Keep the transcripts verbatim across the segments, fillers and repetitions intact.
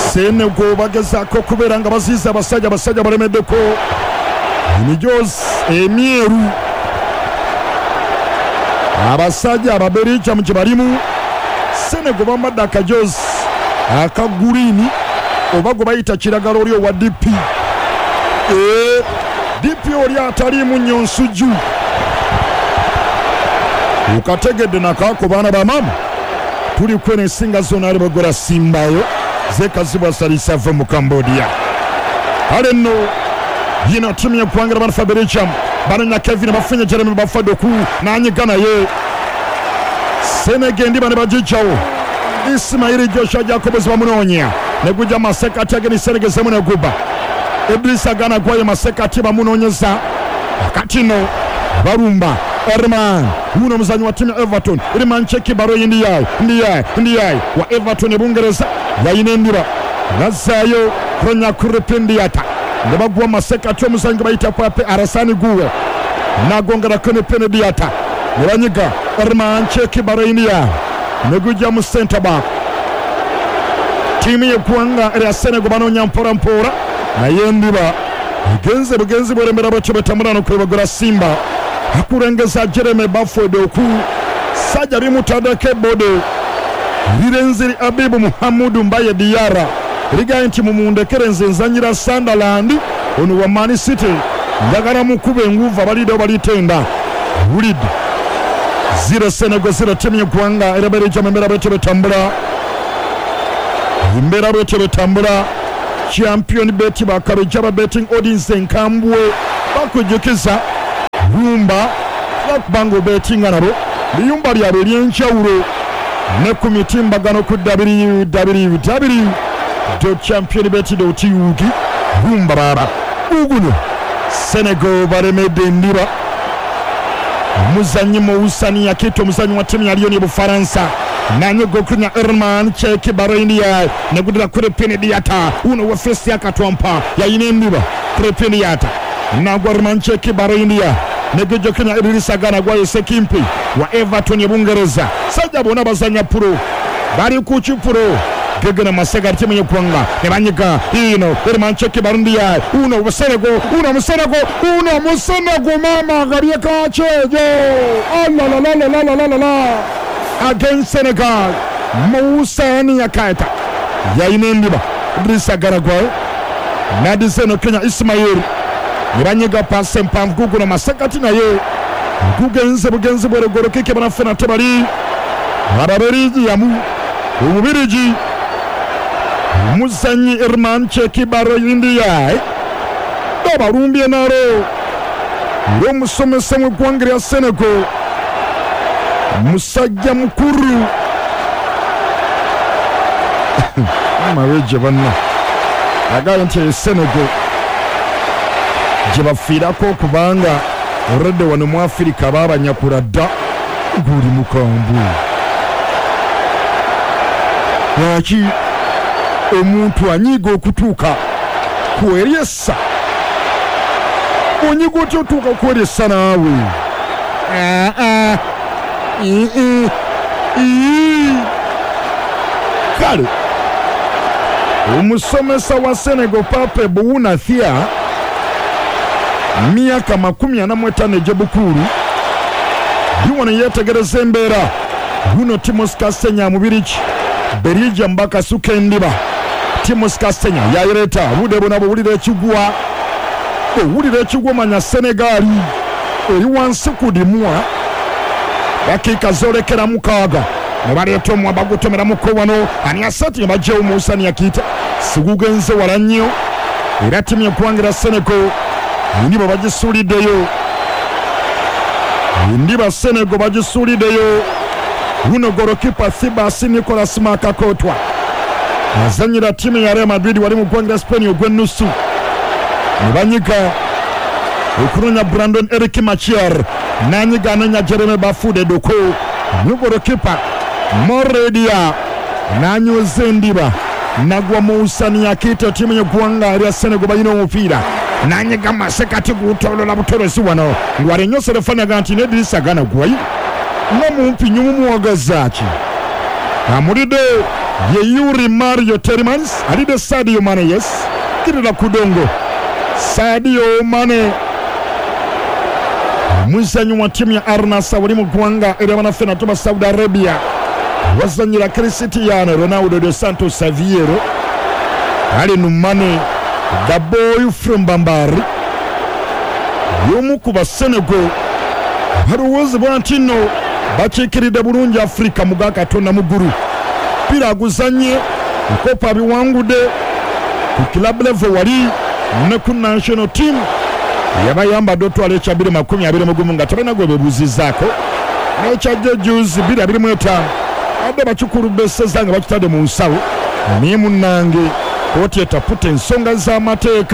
Senegal bagezaako kubeera nga baziiza abasajja abasajja balemeddeko emijoozi emyeru abasajja ababerica mu kibalimu Senegal bambadde akajoozi aka guliini oba gwe bayita kiragala oli owa D P ee D P oli ataliimu nnyo nsujju ukategedde nakaako baana bamaama tuli kwene ensinga zonna ali bagora simbayo zekazibwa salisa ava mu Cambodia ale nno yino timu y'eggwanga bana Fabericham bananya Kevin bafunye Jeremy Bafadoku nanyiga naye Senegal ndi bane bagijawo Ismail Joshua Jacobs bamunoonya ne gujja Masekati ageni Senegal zemu ne guba Idrissa Gana gwaye Masekati bamunoonyeza kati no barumba Erman uno muzanyi wa timu Everton Erman cheki baro Ndiaye Ndiaye Ndiaye wa Everton ebungereza yayina endira nazayo kronya kuripindiata ndabagwa Masekati omuzanyi bayita kwape Arasani Guwe nagongera kone penediata nebanyiga Erman cheki baro Ndiaye negujja mu center back timu y'eggwanga erya Senegal banoonya mpora mpora naye ndiba bugenze bugenzi bwerembera bwekyo betambula n'okwebagula Simba akulengeza Jeremy Bafadoku sajja bimutaddeko ebode lirenzeri Abibu Muhammadu Mbaye Diarra ligaye nti mumundekere nze nzanyira Sunderland ono wa Man City njagala mukube enguva balidde balitenda wulidde zero Senegal zero timu y'eggwanga erabereja membera bwekyo betambula imbera bwekyo betambula champion beti bakabejaba betting audience enkambwe bakujukiza rumba bakbango betting nabo liyumba lyabwe lyenjawulo ne ku mitimbagano ku w w w dot champion bet dot u k rumba baba uguno Senegal balemedde ndiba muzanyi mu usani ya kito muzanyi wa timu ya Lyon ya Bufaransa nanye gokunya Erman cheki Baroindia negudira kure penediata uno wa festi akatwampa ya inembiba kure penediata nagwa Erman cheki Baroindia negujokunya Idrissa Gana gwa Sekimpi wa Everton y'Ubungereza sajja bona bazanya pro bali kuchi pro gegena Masega timu y'eggwanga nebanyiga ino Erman cheki Baroindia uno wa Senegal uno mu Senegal uno mu Senegal mama gariye kachejo alla la la la la la la against Senegal Moussani Yakaita Yainendiba Idrissa Gana gwaye Nadiseno Kenya Ismail Nibanyiga pase mpamvugu na Masekati naye Gugenze bugenze bwere goro kike banafena tebali Ababirigi yamu Ububirigi Muzanyi Erman cheki Baroindia Babarumbye naro Romusomesa mu ggwanga lya Senegal musajja mukuru amaweje banna agala nti Senegal jebafiirako kubanga oredde wano mu Afrika babanyakula dda guli mukambu lwaki omuntu anyiga okutuuka kweryesa onyiga otya otuuka kweryesa naawe aa Mm-mm. Mm. Kale omusomesa wa Senegal Pape Bouuna Thia myaka makumi ana mu etaano egy'obukulu biwano yeetegereza embeera guno Timos Kasenya mubiriki Berija Mbaka Sukendiba Timos Kasenya yayireeta budde bwonna bwowulira ekigwa owulira ekigwa manya Senegali eri wansi kudimwa dakika zolekera mukaaga nebaleeta omwa bagutomera muko wano ani asatu nebajjawo muusani yakiyita sigugenze wala nnyo era timu y'eggwanga Senegal ndiba bagisuuliddeyo ndiba Senegal bagisuuliddeyo guno golokipa Thibas Nicolas Makakotwa azanyira timu ya Real Madrid wali mu ggwanga Spain ogw'ennusu nebanyiga okunonya Brandon Eric Machiar nanyiga ananya Jeremy Bafadoku golokipa Moredia nanyoze ndiba nagwa muusani yakita timu y'eggwanga lya Senegal balina omupiira nanyiga Masekati gutolola butolozi wano ngwale nyose lefanaga nti Idrissa Gana gwayi nomumpi nyumu muwagazaaki amulide ye Yuri Mario Telemans alide Sadio Mane yes kirira kudongo Sadio Mane muzanyo wa timu ya Al Nassr wali mu gwanga erabana fena toba Saudi Arabia wazanyira Cristiano Ronaldo dos Santos Aveiro ali no Mane the boy from Bambari yomu kuba Senegal haruwoze bwantino bakikiride bulungi Afrika mugaka tonna muguru pira guzanye ukopa biwangude ku club level wali ne ku national team yabayamba dotwa lecha biri makumi abiri mugumu ngatabana gwe bebuzizako necha juzi biri abiri mweta ade bachukuru besezanga bakitade mu nsawo ni munange koti etapute ensonga za mateeka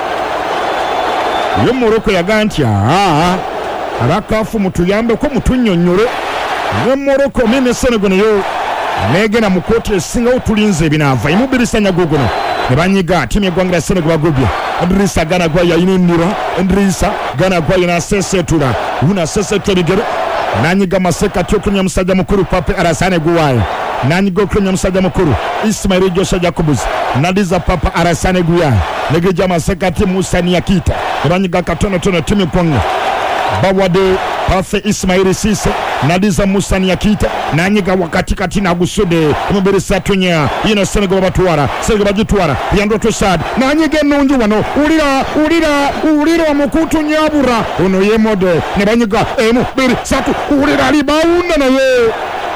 yo Morocco yaganti ah abakafu mutuyambe ko mutunyonyore ne Morocco mimi Senegal yo negena mukoti esinga otulinze binava imubirisanya gogono ne banyiga timu y'eggwanga Senegal bagobya Idrissa Gana Gueye inindira Idrissa Gana Gueye na sesetura una sesetura bigere nanyiga maseka tyokunya musajja mukuru Pape Alassane Gueye nanyiga okunya musajja mukuru Ismail Joshua Jacobs nadiza Papa Alassane Gueye negeja maseka timu Musa Niakita banyiga katono tono timu kwanga bawade Pafe Ismail Cisse nadiza Musa Niakita nanyiga wakati kati na gusude umubiri satunya yino Senegal batwara Senegal bagitwara yando to sad nanyiga nungi wano ulira ulira ulira mukutu nyabura ono yemode ne banyiga emu biri satu ulira libaunda naye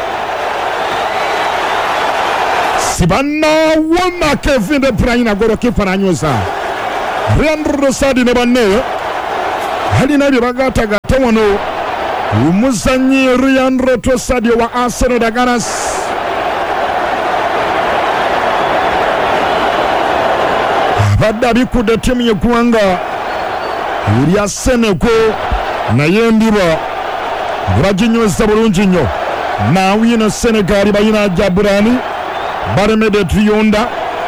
sibana wana Kevin De Bruyne agoro kipa nanyoza Leandro Sadi ne banne hali nabyo bagataga tawano umuzanyi Leandro Trossard wa Arsenal da Ganas abadde bikude timu y'eggwanga erya Senegal naye ndiba baginyoza bulungi nnyo naawe ino Senegal bayina Jabrani Baremede Trionda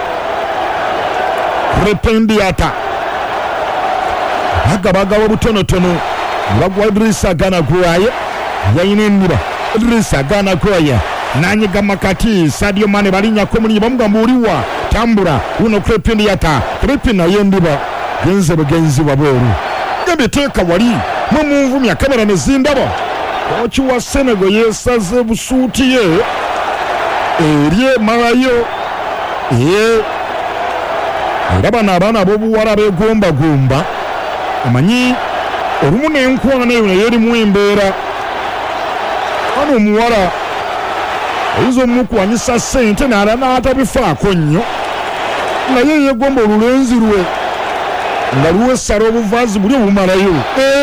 Rependiata bagabagabo butonotono bagwa Idrissa Gana Gueye yayina enniba Idrissa Gana Gueye nanyiga makati Sadio Mane balinya ko muri bamugamba uliwa tambura uno Rependiata Repina yendiba genze bugenzi waboru gebeteka wali mu muvumi akamera nezindabo ochi wa Senegal yesaze busuti ye eriye malayo ye ndabana abana bobuwara begomba gomba amanyi orumune nkwana yone yeri muimbera ano muwara izo mukwanyisa sente nala natabifaako nnyo naye yegomba olulenzi lwe nga luwe saro obuvazi buli obumalayo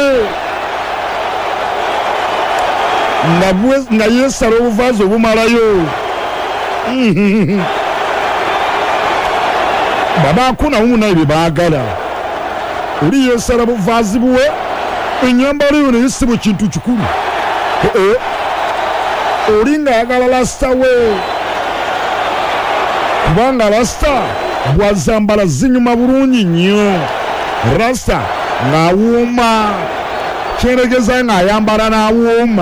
nga yesara obuvazi obumalayo babakuna umuna ebyo baagala oli yesara buvazi buwe enyambalo yo neyisibu kintu kikulu oli nga yagala lasita we kubanga lasita bwazambala zinyuma bulungi nnyo rasta ng'awuuma kyeregeza ng'ayambala n'awuuma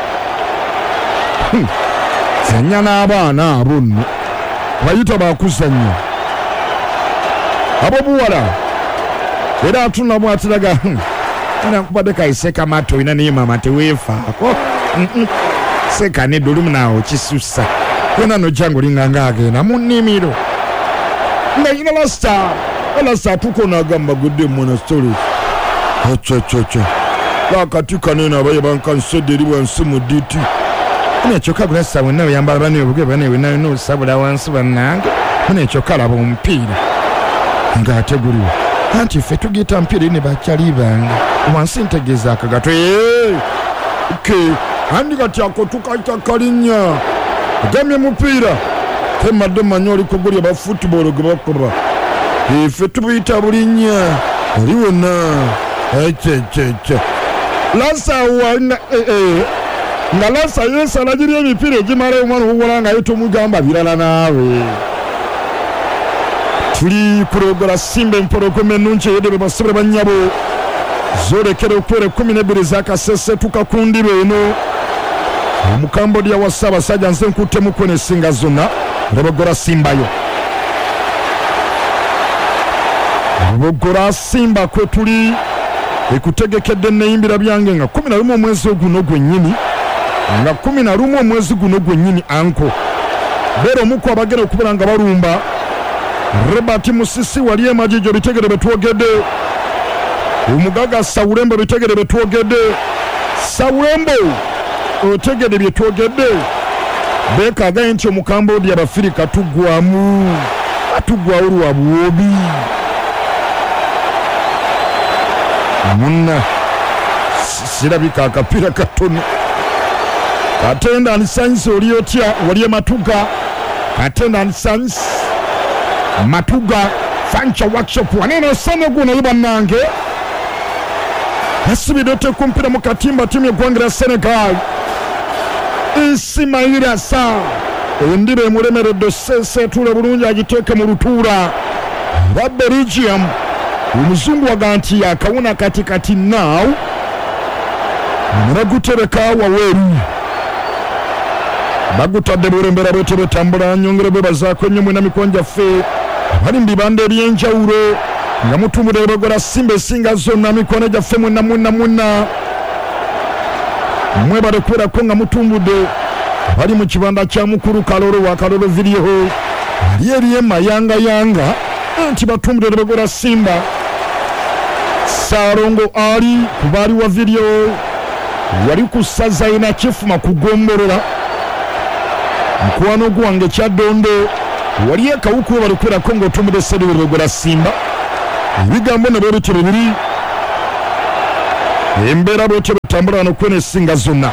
zanya n'abaana abo nno bayita bakuzanya abo buwala era atuna bwatiraga nakubadde kayise kamato ina niye mama teweefaako sekanedde olumu naawo kisusa yona nojangu linganga agenda mu nnimiro nga ina lasita lasita atuuka onagamba gudde mwana stories acacaca kakati kanene abaye bankansedde eri bwansi mu diti nekyoka gulasa bwenna weyambala bane obuge bane wenayo nosabula wansi bannange nekyoka laba omupiira ng'ate guliwo anti ffe tugiyita mpiira ine bakyali bange wansi ntegeeza akagato ke andi kati ako tukayita kalinnya agamye mupiira temadde manyi oliko gulya ba football gwe bakuba ffe tubuyita bulinnya oli wonna ececece lasa wanga nga lasa yesala giri emipiira egimala omwana obuwola nga ye tomugamba birala naawe tuli kurogora Simba empologoma ennungi eyedde be basibire bannyabo zolekera okwera ekkumi n'ebbiri zakasese tukakundira eno omukambodya wa Ssaabasajja nze nkuttemu kwe nesinga zonna Rebogora Simba yo Rebogora Simba kwe tuli ekutegekedde neyimbira byange nga kumi na lumu omwezi guno gwennyini nga kumi na lumu omwezi guno gwennyini anko bero muko abagere okubera nga balumba Robert Musisi wali emajijo bitegere betwogedde Umugaga Sawulembo bitegere betwogedde Sawulembo otegede byetwogedde bekaga nti mu Cambodia Abafirika tugwamu atugwa olwa buobi munna sirabika akapira katono katenda ni science oliotya wali matuga katenda ni science matuga fancha workshop wanene sana guno iba nange asibidote kumpira mu katimba timu y'eggwanga Senegal Ismaila Sa endire mulemeredde sese tule bulungi agiteeke mu lutuula ba Belgium omuzungu waganti akawuna kati kati now muragutereka waweru bagutadde burembera bwete betambula nyongere bebazaako ennyo mwena mikonja ffe bali mbibanda ebyenjawulo nga mutumudde bagora Simba esinga zonna mikono gyaffe mwena mwena mwena mwebale kuberako nga mutumbudde bali mu kibanda kya mukulu Kalolo wa Kalolo video ali eri emayanga yanga nti batumbudde bagora Simba Sarongo ali kubali wa video wali kusaza ina kifuma kugombolola mkwano gwange kya Dondo wali ekawuku bali kuberako nga otumudde sedde bagora Simba ebigambo ne bwebityo bibiri embeera bwetyo betambula nokwena esinga zonna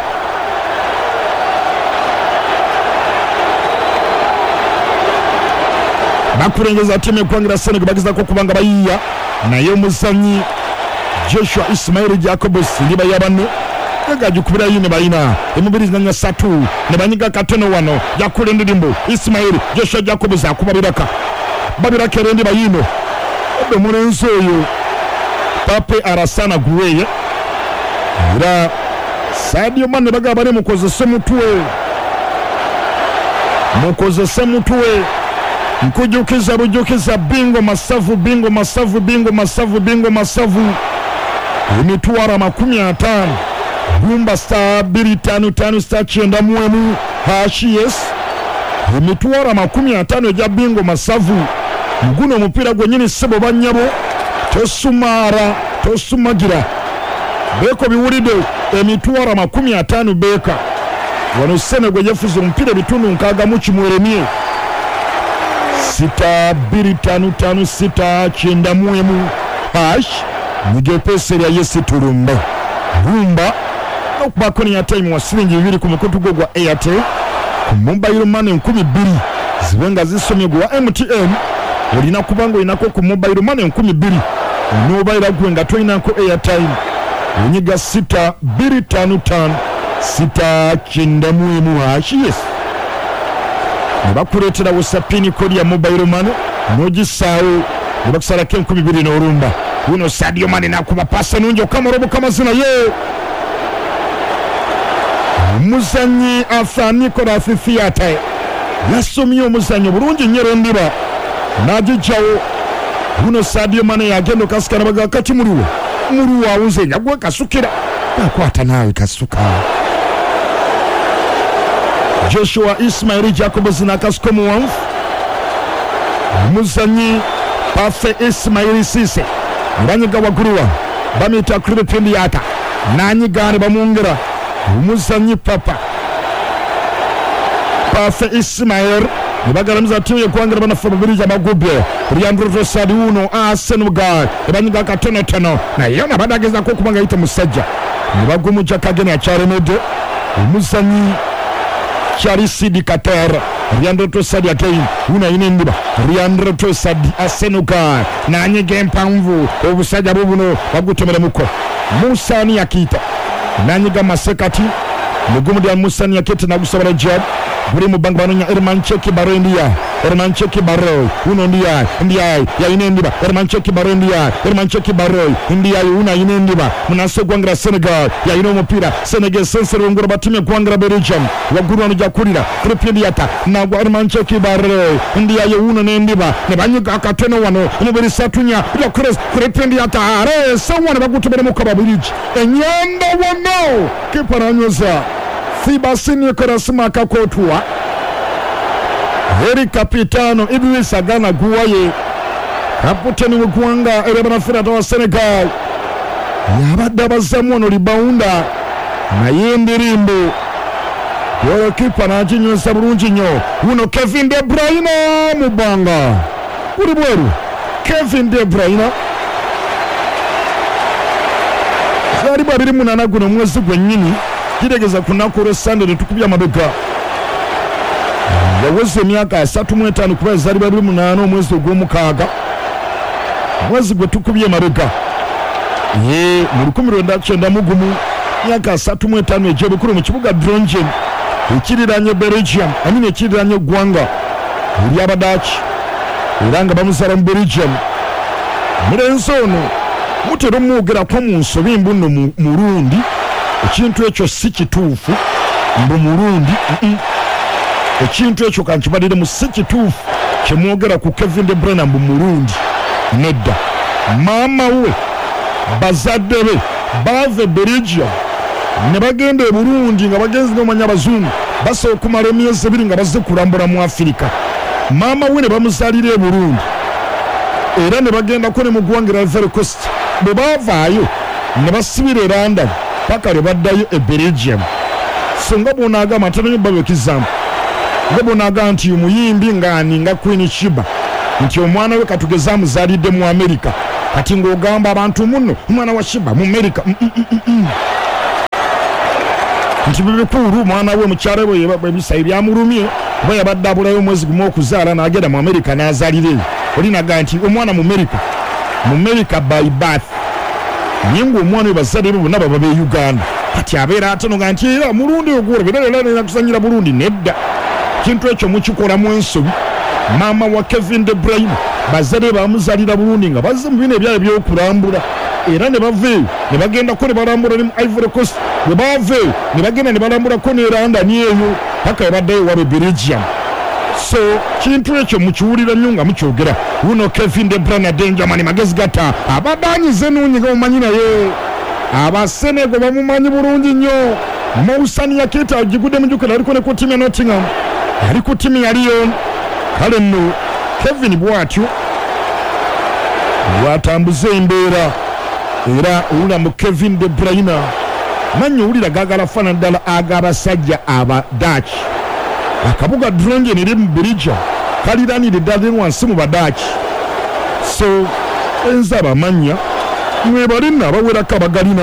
bakulengeza timu y'eggwanga Senegal bagezako kubanga bayiya naye omuzanyi Joshua Ismail Jacobs liba yabanne agajukubira yine bayina emubiri nanya satu ne banyiga katono wano yakule ndirimbo Ismail Joshua Jacobs akuba biraka babiraka rendi bayino obe mulenzi oyo Pape Arasana Gueye era Sadio Mane baga bari mukozese mutwe mukozese mutwe nkujukiza bujukiza bingo masavu bingo masavu bingo masavu bingo masavu emitwara makumi atano Gumba star biri tanu tanu star chenda mwemu hashi yes emitwara makumi atano eja bingo masavu muguno mupira gwenyini sebo banyabo tosumara tosumagira beko biwulide emitwara makumi atano beka wano Senegal yafuza mpira bitundu nkaga mu kimweremye sita biri tanu tanu sita chenda mwemu hash nigepese ya yesi turumba rumba okubakoni ya time wa silingi bibiri ku mukutu gwo gwa Airtel ku mobile money nkumi bbiri zibenga zisomye gwa M T N olina kubango inako ku mobile money nkumi bbiri mobile gwenga toinako Airtime unyiga sita biri tanu tanu sita chenda mwemu hash yes bakuletera wasapini kodi ya mobile money nogisawo bakusala ke nkumi bbiri n'orumba uno Sadio Mane nakuba pasa nunjo kama robo kama zina ye muzanyi afani kola fifiata yasomye omuzanyo bulungi nyero ndiba najijawo uno Sadio Mane yagendo kasikana baga kati muruwa muruwa unze nyagwe kasukira akwata nawe kasuka Joshua Ismail Jacobs na kasukomu wanfu muzanyi Pafe Ismail Sise banyiga waguruwa bamita kuri pindi yata nanyigane bamungera umuzanyi papa Pafe Ismail nibagaramza timu y'eggwanga banafa babiri amagubye Leandro Trossard uno Senegal banyiga katono tono na yona badageza ko kubanga yite musajja nibagumuja kagene acyaremede umuzanyi Charisi Qatar Leandro Trossard again una inendiba Leandro Trossard Senegal nanyige mpamvu obusajja bubuno bagutemere muko Musani yakita nanyiga masekati mugumu dia Musani yakita nagusabara jab buri mu banga banonya Erman Cheki Barendia Hermancheki Barroy uno ndiye ndiye ya inendiba Hermancheki Barroy ndiye Hermancheki Barroy ndiye una inendiba munase gwangira Senegal ya ino mupira Senegal sensero ngoro batimye gwangira Belgium waguru anujya kurira kuri Pindiata na Hermancheki Barroy ndiye una nendiba ne banyuka akateno wano umubiri satunya ya cross kuri Pindiata are someone bagutubere mu kababiriji enyanda wono kiparanyoza Sibasini korasima kakotua Heri kapitano Idrissa Gana Gueye kaputeni w'Ugwanga erebana firata wa Senegal yabadde abazamu libaunda na y'endirimbo yoro kipa n'akinywesa bulungi nnyo uno Kevin De Bruyne mubanga uri bweru Kevin De Bruyne zari babiri munana guno mwezi gwennyini kiregeza kunakura Sunday tukubya amabega yaweze myaka asatu mu etaano kuba zari babiri munana omwezi ogw'omukaaga mwezi gwe tukubye amabega ye mu lukumi lwenda kyenda mu gumu myaka asatu mu etaano ejje bikuru mu kibuga Dronjen ekiriranye Belgium amine ekiriranye Gwanga eri abadachi era nga bamusala mu Belgium mulenzi ono mutero mwogera ko mu nsobi mbuno mu Murundi ekintu ekyo si kituufu mbu Murundi ekintu ekyo kankibalire mu si kituufu kyemwogera ku Kevin De Bruyne mbu Murundi nedda maama we bazadde be bave Belgium ne bagenda e Burundi nga bagenzi n'omanya abazungu basooka okumala emyezi ebiri nga bazze kulambula mu Afirika maama we ne bamuzaalira e Burundi era ne bagendako ne mu ggwanga Ivory Coast bwe baavaayo ne basibira e London paka le baddayo e Belgium so nga bw'onaagamba ntananyo babekizamu nga bw'onaagamba nti omuyimbi ng'ani nga Queen Shiba nti omwana we katugeza amuzaalidde mu Amerika kati ng'ogamba abantu muno omwana wa Shiba mu Amerika nti bibikulu omwana we mukyala we ebisayi byamulumye oba yabadde abulayo omwezi gumu okuzaala n'agenda mu Amerika n'azaalira olinaga nti omwana mu Amerika mu Amerika by birth nyingo omwana we bazadde be bonna baba be Uganda kati abeera ate noga nti era Murundi ogworo birala nina kusanyira Burundi nedda kintu ekyo mukikola mu ensobi maama wa Kevin De Bruyne bazadde bamuzaalira Burundi nga bazze mu bino ebyalo ebyokulambula era ne bave ne bagendako ne balambula ne mu Ivory Coast bwe bave ne bagenda ne balambulako ne London eyo paka ebaddeyo wabe Belgium so kintu ekyo mukiwulira nnyo nga mukyogera uno Kevin De Bruyne Denjaman magezi gata abadanyize nunyi nga mumanyi naye abasenego bamumanyi bulungi nnyo Mousani Yaketa agigudde mu jukira aliko ne ku timu ya Nottingham ali ku timu ya Lyon kale nno Kevin bwatyo watambuze embeera era owulira mu Kevin De Bruyne manyi owulira gaagala fana ddala ag'abasajja aba Dutch akabuga Dronjen eri mu Belgium kaliranire ddala wansi mu Badaki so enza bamanya mwe bali nno abawerako abagalina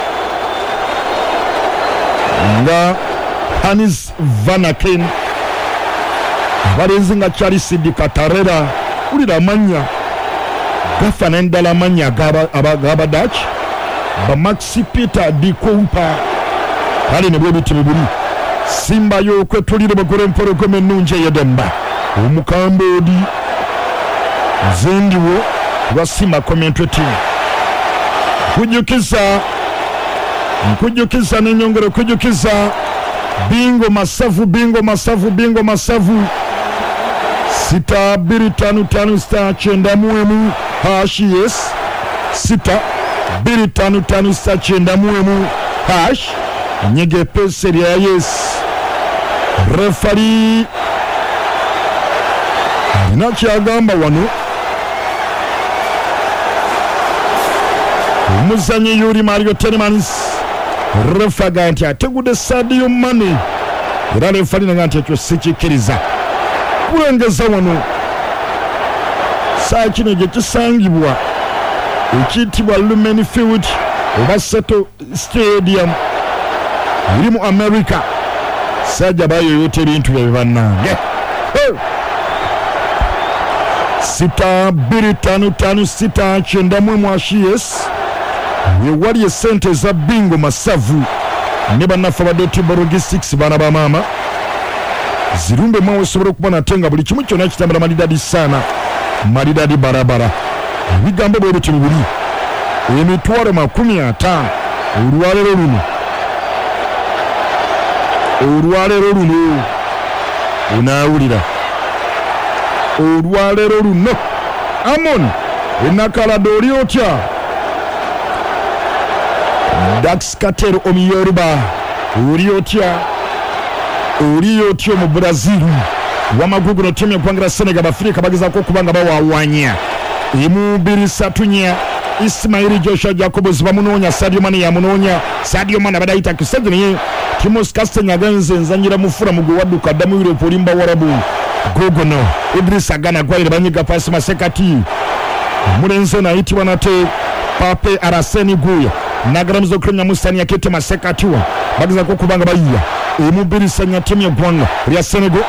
nga Hannes Van Aken abalenzi nga Charles Di Catarera ulira amanya gafana endala amanya ag'Abadaki ba Maxi Peter Di Kompa kale ne bwe biti bibiri Simba y'okwetulire bagore empologoma ennungi ey'edemba omukambodi zendiwo lwa Simba commentary team kujukiza nkujukiza n'enyongero kujukiza bingo masavu bingo masavu bingo masavu sita biri tanu tanu sita chenda muemu hash yes sita biri tanu tanu sita chenda muemu hash nyege peseri ya yes refari inakyagamba wano omuzanyi Yuri Mario Telemans refaga nti ategudde Sadio Mane era refari nga nti ekyo sikikiriza kulengeza wano saa kino gye kisangibwa ekiyitibwa Lumen Field oba Seto Stadium eri mu America sajja bayoyota ebintu byabe bannange sita biri tanu tanu sita kyenda mu mwashies wewali esente za bingo masavu ne bannaffe abadde Tibo Logistics bana ba maama zirumbe mwawe sobora kubona tenga buli kimu kyonna kitambula malidadi sana malidadi barabara ebigambo bwe bityo bibiri emitwalo makumi ataano olwalero luno olwalero luno unaawulira olwalero luno Amon enakalado oli otya Dax Katero omuyoruba oli otya oli otya mu Brazil wamagugu no timu yakwangira Senegal Afrika bagezaako kubanga bawawanya emu bbiri ssatu nnya Ismail Joshua Jacobs bamunoonya Sadio Mane yamunoonya Sadio Mane abadayita kisajja naye Timos Kastanya agenze nzanyira mufura mu gwadduka ddamu Europe olimba warabu gogono Idrissa Gana Gwaire banyiga pasi masekati mulenzo na iti wanate Pape Araseni Guya nagaramzo krenya musani yakete masekati wa bagiza ko kubanga bayiya emubiri sanya timu ya Gwanga ya Senegal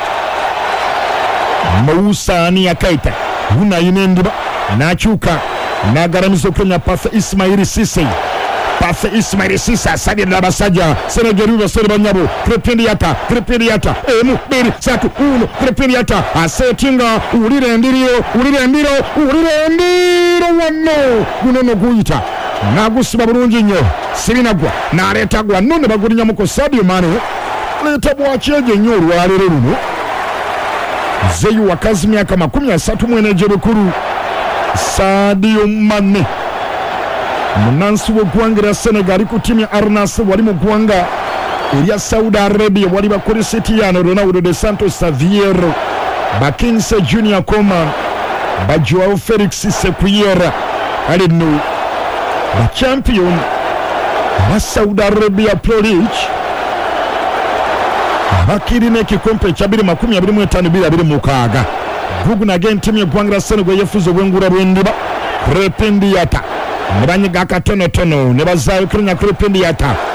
Moussa ni yakaita huna inendiba nachuka nagaramzo krenya Pape Ismail Cisse Pape Ismail Cisse asadi na basaja Senegal ruba sori banyabo Krepin Diatta Krepin Diatta emu biri satu uno Krepin Diatta asetinga ulire ndirio ulire ndiro ulire ndiro wano gunono guyita nagusiba bulungi nnyo sirinagwa naletagwa none bagulinya muko Sadio Mane leta bwacheje nnyo olwalero luno zeyu wakazi myaka makumi asatu mweneje bukuru Sadio Mane munansi w'eggwanga Senegal ku timu ya Al Nassr wali mu ggwanga erya Saudi Arabia wali ba Cristiano Ronaldo de Santos Xavier Bakinse Junior Coman ba Joao Felix Sekuyera alino ba champion ba Saudi Arabia Pro League bakirine kikompe cha biri makumi abiri mu etaano biri abiri mu kaaga gugu na gen timu y'eggwanga Senegal yefuzo bwengura bwendiba Krepin Diatta nebanyiga akatono tono nebazayo krinya Krepin Diatta